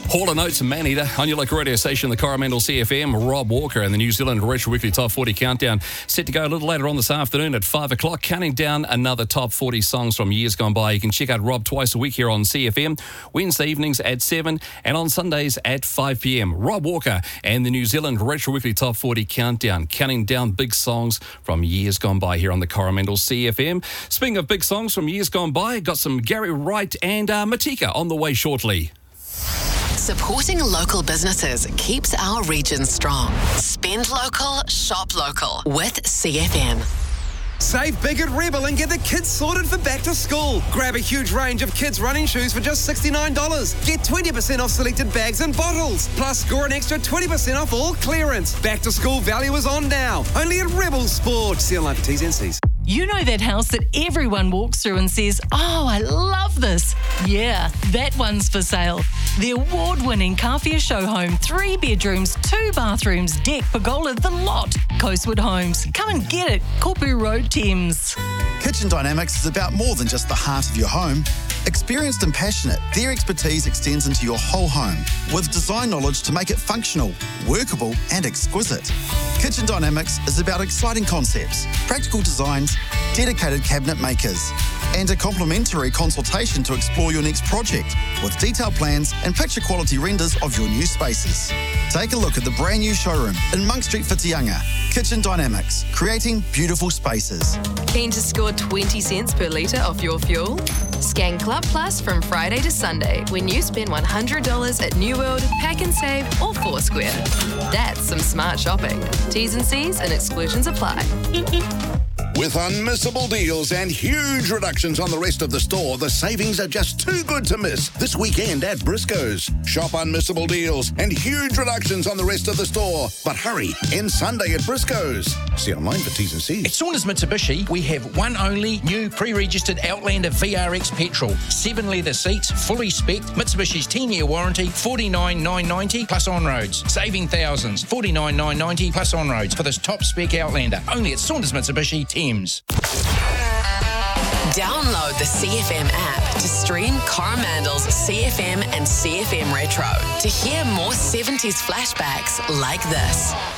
Hall & Oates and Maneater on your local radio station, the Coromandel CFM. Rob Walker and the New Zealand Retro Weekly Top 40 Countdown set to go a little later on this afternoon at 5 o'clock, counting down another top 40 songs from years gone by. You can check out Rob twice a week here on CFM, Wednesday evenings at 7 and on Sundays at 5 p.m. Rob Walker and the New Zealand Retro Weekly Top 40 Countdown, counting down big songs from years gone by here on the Coromandel CFM. Speaking of big songs from years gone by, got some Gary Wright and Matika on the way shortly. Supporting local businesses keeps our region strong. Spend local, shop local with CFM. Save big at Rebel and get the kids sorted for back to school. Grab a huge range of kids' running shoes for just $69. Get 20% off selected bags and bottles. Plus, score an extra 20% off all clearance. Back to school value is on now. Only at Rebel Sport. See online for T's and C's. You know that house that everyone walks through and says, "Oh, I love this." Yeah, that one's for sale. The award-winning Kawhia Show Home, 3 bedrooms, 2 bathrooms, deck, pergola, the lot. Coastwood Homes. Come and get it. Kopu Road, Thames. Kitchen Dynamics is about more than just the heart of your home. Experienced and passionate, their expertise extends into your whole home with design knowledge to make it functional, workable and exquisite. Kitchen Dynamics is about exciting concepts, practical designs, dedicated cabinet makers, and a complimentary consultation to explore your next project with detailed plans and picture quality renders of your new spaces. Take a look at the brand new showroom in Monk Street, Whitianga. Kitchen Dynamics, creating beautiful spaces. Keen to score 20 cents per litre off your fuel? Scan Club Plus from Friday to Sunday when you spend $100 at New World, Pack and Save or Foursquare. That's some smart shopping. T's and C's and exclusions apply. With unmissable deals and huge reductions on the rest of the store, the savings are just too good to miss this weekend at Briscoe's. Shop unmissable deals and huge reductions on the rest of the store. But hurry, end Sunday at Briscoe's. See online for T's and C's. At Saunders Mitsubishi, we have one only new pre-registered Outlander VRX petrol. 7 leather seats, fully spec'd, Mitsubishi's 10-year warranty, $49,990 plus on-roads. Saving thousands, $49,990 plus on-roads for this top-spec Outlander. Only at Saunders Mitsubishi, Thames. Download the CFM app to stream Coromandel's CFM and CFM Retro to hear more 70s flashbacks like this.